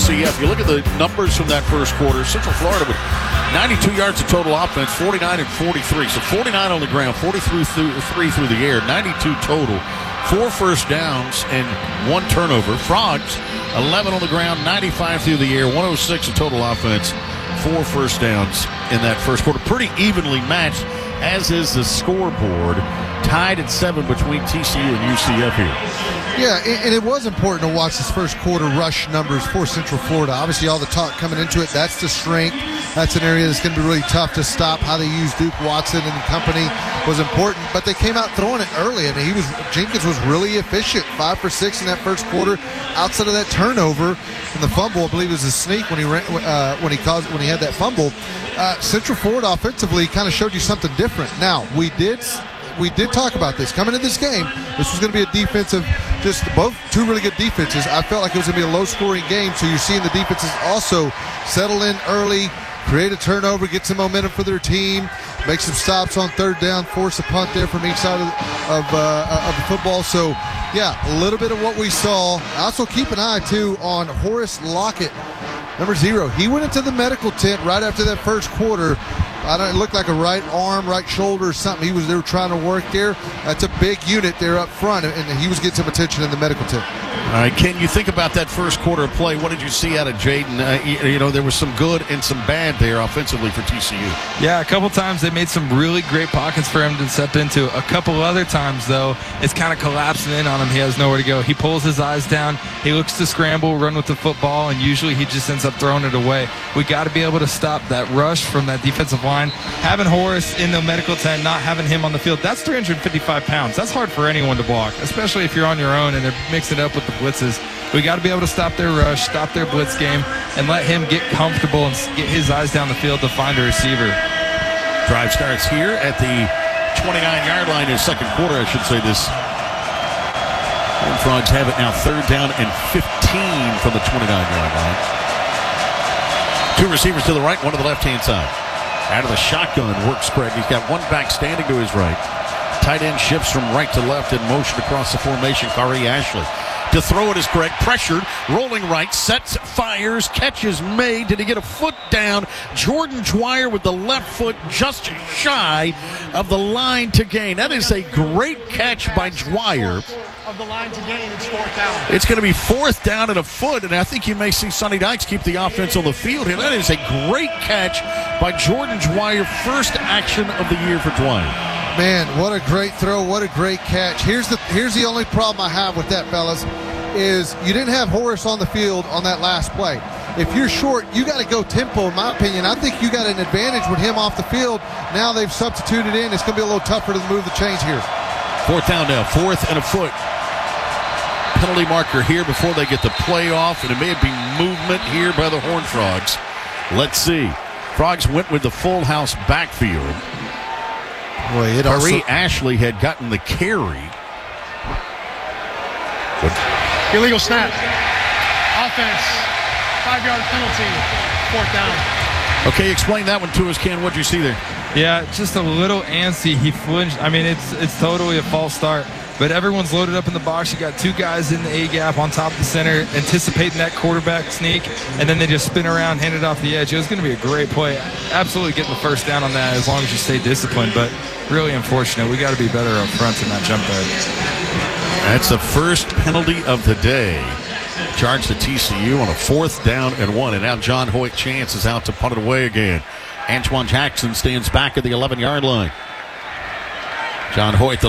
UCF. You look at the numbers from that first quarter. Central Florida with 92 yards of total offense, 49 and 43. So 49 on the ground, 43 through the air, 92 total. 4 first downs and 1 turnover. Frogs, 11 on the ground, 95 through the air, 106 in total offense, 4 first downs in that first quarter. Pretty evenly matched, as is the scoreboard. Tied at 7 between TCU and UCF here. Yeah, and it was important to watch this first quarter rush numbers for Central Florida. Obviously, all the talk coming into it, that's the strength. That's an area that's going to be really tough to stop. How they use Duke Watson and company was important, but they came out throwing it early. I mean, Jenkins was really efficient, 5 for 6 in that first quarter. Outside of that turnover and the fumble, I believe it was a sneak when he had that fumble. Central Florida offensively kind of showed you something different. Now, we did talk about this coming into this game. This was going to be a defensive, just both two really good defenses. I felt like it was going to be a low-scoring game, so you're seeing the defenses also settle in early, create a turnover, get some momentum for their team, make some stops on third down, force a punt there from each side of the football. So, yeah, a little bit of what we saw. Also keep an eye, too, on Horace Lockett, number 0. He went into the medical tent right after that first quarter. It looked like a right arm, right shoulder or something. They were trying to work there. That's a big unit there up front, and he was getting some attention in the medical tent. All right, Ken, you think about that first quarter of play. What did you see out of Jaden? There was some good and some bad there offensively for TCU. Yeah, a couple times they made some really great pockets for him to step into. A couple other times, though, it's kind of collapsing in on him. He has nowhere to go. He pulls his eyes down. He looks to scramble, run with the football, and usually he just ends up throwing it away. We got to be able to stop that rush from that defensive line. Having Horace in the medical tent, not having him on the field, that's 355 pounds. That's hard for anyone to block, especially if you're on your own and they're mixing it up with the blitzes. We got to be able to stop their rush, stop their blitz game, and let him get comfortable and get his eyes down the field to find a receiver. Drive starts here at the 29-yard line in the second quarter, I should say this. And Frogs have it now 3rd down and 15 from the 29-yard line. 2 receivers to the right, 1 to the left-hand side. Out of the shotgun works Craig. He's got 1 back standing to his right. Tight end shifts from right to left in motion across the formation. Kari Ashley. To throw it is Craig. Pressured. Rolling right. Sets. Fires. Catch is made. Did he get a foot down? Jordan Dwyer with the left foot just shy of the line to gain. That is a great catch by Dwyer. Of the line to gain, it's 4th down. It's going to be 4th down and a foot, and I think you may see Sonny Dykes keep the offense on the field here. That is a great catch by Jordan Dwyer. First action of the year for Dwyer. Man, what a great throw, what a great catch. Here's the only problem I have with that, fellas, is you didn't have Horace on the field on that last play. If you're short, you got to go tempo, in my opinion. I think you got an advantage with him off the field. Now they've substituted in. It's going to be a little tougher to move the chains here. 4th down now, 4th and a foot. Penalty marker here before they get the play off, and it may be movement here by the Horned Frogs. Let's see. Frogs went with the full house backfield. Boy, Kari Ashley had gotten the carry. Illegal snap. Offense. 5-yard penalty. 4th down. Okay, explain that one to us, Ken. What'd you see there? Yeah, just a little antsy. He flinched. I mean, it's totally a false start. But everyone's loaded up in the box. You got 2 guys in the A-gap on top of the center, anticipating that quarterback sneak, and then they just spin around, hand it off the edge. It was going to be a great play. Absolutely getting the first down on that as long as you stay disciplined, but really unfortunate. We got to be better up front in that jump there. That's the first penalty of the day. Charged to TCU on a 4th down and 1, and now John Hoyt Chance is out to punt it away again. Antoine Jackson stands back at the 11-yard line. John Hoyt, the